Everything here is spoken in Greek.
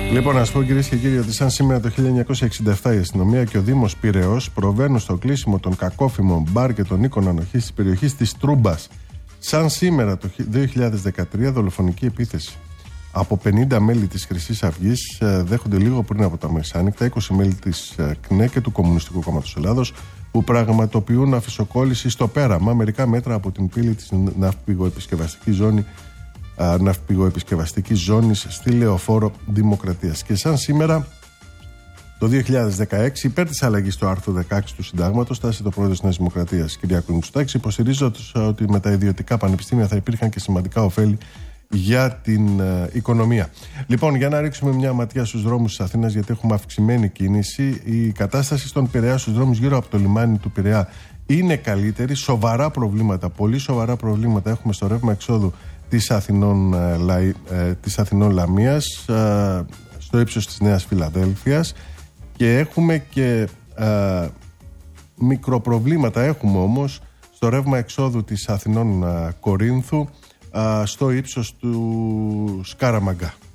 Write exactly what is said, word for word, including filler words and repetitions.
Λοιπόν, να σας πω, κυρίες και κύριοι, ότι σαν σήμερα το χίλια εννιακόσια εξήντα επτά η αστυνομία και ο Δήμος Πειραιώς προβαίνουν στο κλείσιμο των κακόφημων μπαρ και των οίκων ανοχής της περιοχής της Τρούμπας. Σαν σήμερα το δύο χιλιάδες δεκατρία, δολοφονική επίθεση. Από πενήντα μέλη της Χρυσής Αυγής δέχονται λίγο πριν από τα μεσάνυχτα είκοσι μέλη της ΚΝΕ και του Κομμουνιστικού Κόμματος Ελλάδος, που πραγματοποιούν αφισοκόλληση στο πέραμα μερικά μέτρα από την πύλη της ναυπηγοεπισκευαστικής ζώνη, ναυπηγοεπισκευαστικής ζώνης στη Λεωφόρο Δημοκρατίας. Και σαν σήμερα το δύο χιλιάδες δεκαέξι, υπέρ της αλλαγής του άρθρου δεκαέξι του Συντάγματος, στάσε το πρόεδρος της Νέας Δημοκρατίας, Κυριάκου Μητσοτάκη, υποστηρίζοντας ότι με τα ιδιωτικά πανεπιστήμια θα υπήρχαν και σημαντικά ωφέλη για την ε, οικονομία. Λοιπόν, για να ρίξουμε μια ματιά στους δρόμους της Αθήνας, γιατί έχουμε αυξημένη κίνηση. Η κατάσταση στον Πειραιά, στους δρόμους γύρω από το λιμάνι του Πειραιά, είναι καλύτερη. Σοβαρά προβλήματα, πολύ σοβαρά προβλήματα έχουμε στο ρεύμα εξόδου της Αθηνών, ε, ε, της Αθηνών Λαμίας, ε, στο ύψος της Νέας Φιλαδέλφειας, και έχουμε και ε, μικροπροβλήματα έχουμε όμως στο ρεύμα εξόδου της Αθηνών ε, Κορίνθου, στο ύψος του Σκάραμαγκά.